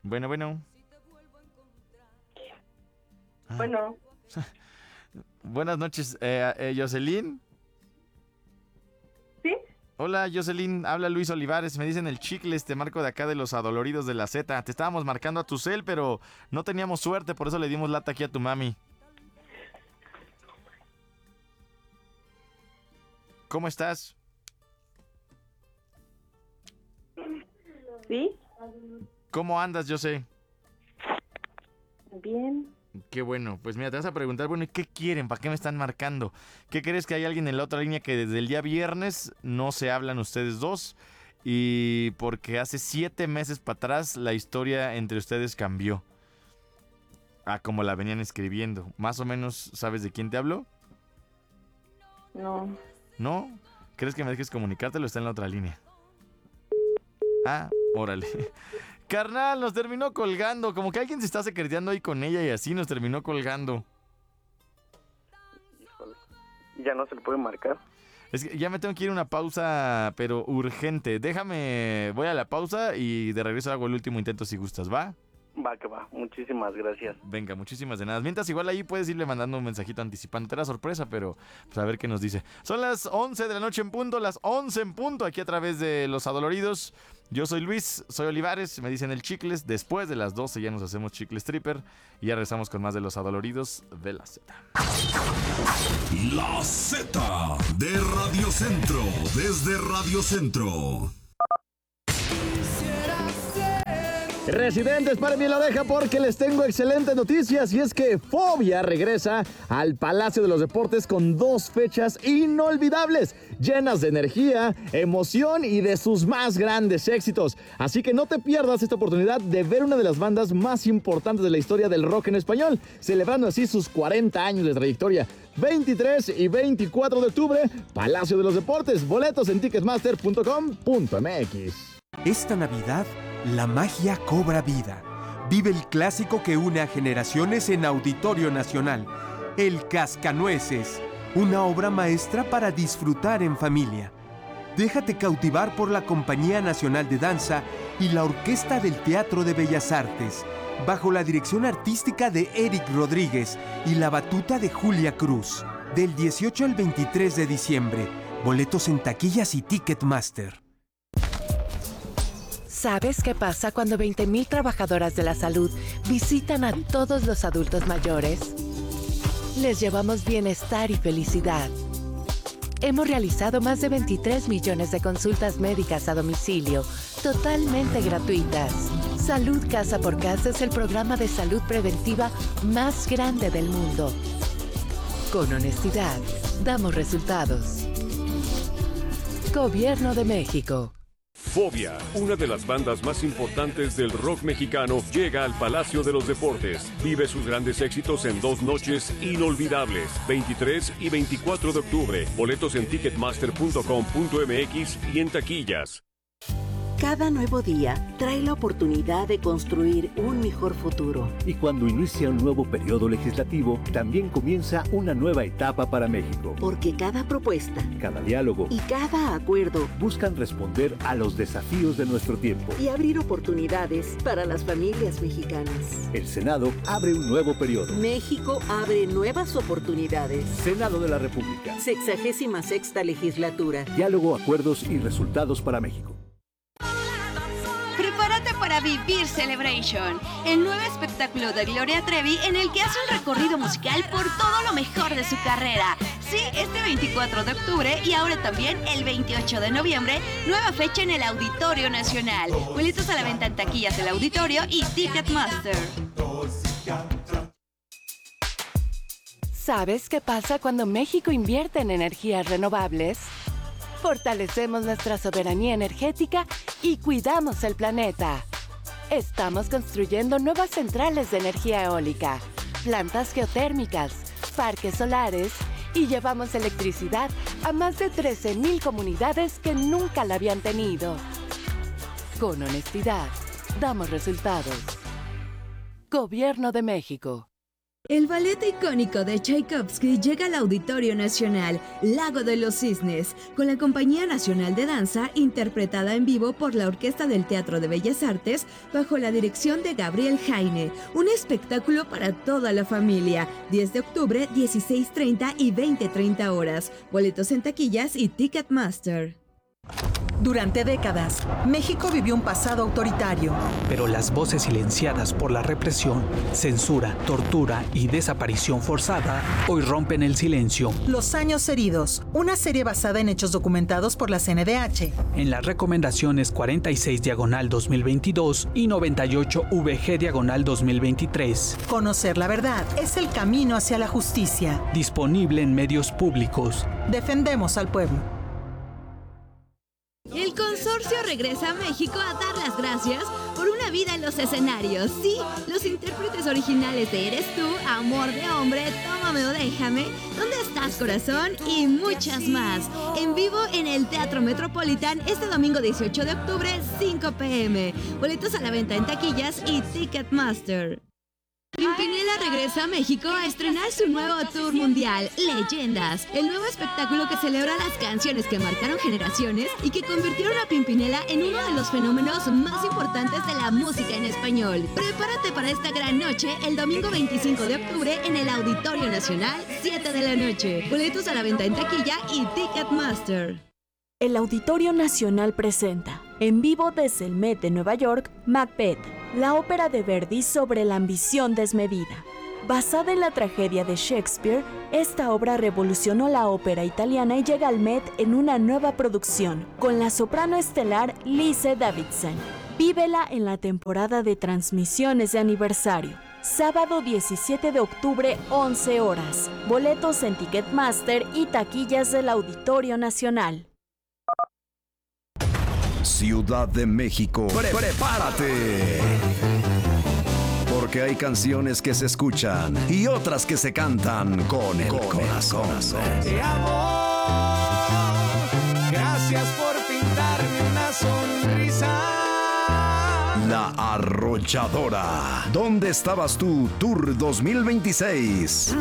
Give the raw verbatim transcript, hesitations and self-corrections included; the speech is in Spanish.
Bueno, bueno. Ah. Bueno. Buenas noches, eh, eh, Jocelyn. ¿Sí? Hola, Jocelyn, habla Luis Olivares, me dicen el Chicles, te marco de acá de los adoloridos de la Z. Te estábamos marcando a tu cel, pero no teníamos suerte, por eso le dimos lata aquí a tu mami. ¿Cómo estás? ¿Sí? ¿Cómo andas, José? Bien. Qué bueno, pues mira, te vas a preguntar, bueno, ¿y qué quieren? ¿Para qué me están marcando? ¿Qué crees que hay alguien en la otra línea que desde el día viernes no se hablan ustedes dos? Y porque hace siete meses para atrás la historia entre ustedes cambió. Ah, como la venían escribiendo. ¿Más o menos sabes de quién te hablo? No. ¿No? ¿Crees que me dejes comunicártelo? Está en la otra línea. Ah, órale. Carnal, nos terminó colgando. Como que alguien se está secreteando ahí con ella y así nos terminó colgando. Híjole. ¿Ya no se le puede marcar? Es que ya me tengo que ir a una pausa, pero urgente. Déjame, voy a la pausa y de regreso hago el último intento si gustas, ¿va? Va que va. Muchísimas gracias. Venga, muchísimas de nada. Mientras igual ahí puedes irle mandando un mensajito anticipándote la sorpresa, pero pues a ver qué nos dice. Son las once de la noche en punto, las once en punto, aquí a través de Los Adoloridos. Yo soy Luis, soy Olivares, me dicen el Chicles. Después de las doce ya nos hacemos Chicles Tripper y ya regresamos con más de Los Adoloridos de la Z. La Z de Radio Centro, desde Radio Centro. Residentes, paren bien la oreja porque les tengo excelentes noticias y es que Fobia regresa al Palacio de los Deportes con dos fechas inolvidables, llenas de energía, emoción y de sus más grandes éxitos. Así que no te pierdas esta oportunidad de ver una de las bandas más importantes de la historia del rock en español, celebrando así sus cuarenta años de trayectoria. veintitrés y veinticuatro de octubre, Palacio de los Deportes, boletos en ticketmaster punto com punto m x. Esta Navidad, la magia cobra vida. Vive el clásico que une a generaciones en Auditorio Nacional, El Cascanueces, una obra maestra para disfrutar en familia. Déjate cautivar por la Compañía Nacional de Danza y la Orquesta del Teatro de Bellas Artes, bajo la dirección artística de Eric Rodríguez y la batuta de Julia Cruz. Del dieciocho al veintitrés de diciembre, boletos en taquillas y Ticketmaster. ¿Sabes qué pasa cuando veinte mil trabajadoras de la salud visitan a todos los adultos mayores? Les llevamos bienestar y felicidad. Hemos realizado más de veintitrés millones de consultas médicas a domicilio, totalmente gratuitas. Salud Casa por Casa es el programa de salud preventiva más grande del mundo. Con honestidad, damos resultados. Gobierno de México. Fobia, una de las bandas más importantes del rock mexicano, llega al Palacio de los Deportes. Vive sus grandes éxitos en dos noches inolvidables, veintitrés y veinticuatro de octubre. Boletos en ticketmaster punto com punto m x y en taquillas. Cada nuevo día trae la oportunidad de construir un mejor futuro. Y cuando inicia un nuevo periodo legislativo, también comienza una nueva etapa para México. Porque cada propuesta, cada diálogo y cada acuerdo buscan responder a los desafíos de nuestro tiempo y abrir oportunidades para las familias mexicanas. El Senado abre un nuevo periodo. México abre nuevas oportunidades. Senado de la República. Sexagésima sexta legislatura. Diálogo, acuerdos y resultados para México. Prepárate para vivir Celebration, el nuevo espectáculo de Gloria Trevi en el que hace un recorrido musical por todo lo mejor de su carrera. Sí, este veinticuatro de octubre y ahora también el veintiocho de noviembre, nueva fecha en el Auditorio Nacional. Boletos a la venta en taquillas del Auditorio y Ticketmaster. ¿Sabes qué pasa cuando México invierte en energías renovables? Fortalecemos nuestra soberanía energética y cuidamos el planeta. Estamos construyendo nuevas centrales de energía eólica, plantas geotérmicas, parques solares y llevamos electricidad a más de trece mil comunidades que nunca la habían tenido. Con honestidad, damos resultados. Gobierno de México. El ballet icónico de Tchaikovsky llega al Auditorio Nacional Lago de los Cisnes, con la Compañía Nacional de Danza, interpretada en vivo por la Orquesta del Teatro de Bellas Artes, bajo la dirección de Gabriel Jaine. Un espectáculo para toda la familia. diez de octubre, dieciséis treinta y veinte treinta horas. Boletos en taquillas y Ticketmaster. Durante décadas, México vivió un pasado autoritario. Pero las voces silenciadas por la represión, censura, tortura y desaparición forzada hoy rompen el silencio. Los años heridos, una serie basada en hechos documentados por la C N D H. En las recomendaciones cuarenta y seis diagonal dos mil veintidós y noventa y ocho V G diagonal dos mil veintitrés. Conocer la verdad es el camino hacia la justicia. Disponible en medios públicos. Defendemos al pueblo. El consorcio regresa a México a dar las gracias por una vida en los escenarios. Sí, los intérpretes originales de Eres Tú, Amor de Hombre, Tómame o Déjame, ¿Dónde estás, corazón? Y muchas más. En vivo en el Teatro Metropolitan este domingo dieciocho de octubre, cinco p m Boletos a la venta en taquillas y Ticketmaster. Pimpinela regresa a México a estrenar su nuevo tour mundial, Leyendas, el nuevo espectáculo que celebra las canciones que marcaron generaciones y que convirtieron a Pimpinela en uno de los fenómenos más importantes de la música en español. Prepárate para esta gran noche el domingo veinticinco de octubre en el Auditorio Nacional, siete de la noche. Boletos a la venta en taquilla y Ticketmaster. El Auditorio Nacional presenta, en vivo desde el Met de Nueva York, Macbeth, la ópera de Verdi sobre la ambición desmedida. Basada en la tragedia de Shakespeare, esta obra revolucionó la ópera italiana y llega al Met en una nueva producción, con la soprano estelar Lise Davidson. Vívela en la temporada de transmisiones de aniversario. Sábado diecisiete de octubre, once horas. Boletos en Ticketmaster y taquillas del Auditorio Nacional. Ciudad de México, Pre prepárate. Porque hay canciones que se escuchan y otras que se cantan con el con corazón. El corazón. Te amo, gracias por pintarme una sonrisa. La Arrolladora. ¿Dónde estabas tú, Tour dos mil veintiséis?